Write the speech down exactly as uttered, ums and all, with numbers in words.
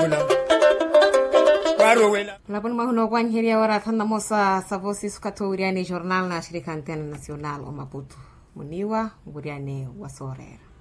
mahuna waro wela labon mahuno kwa nhiria wara thanda mosa savosi sukatouriani jornal na shirika antena nacional o Maputo muniwa nguriane wasorera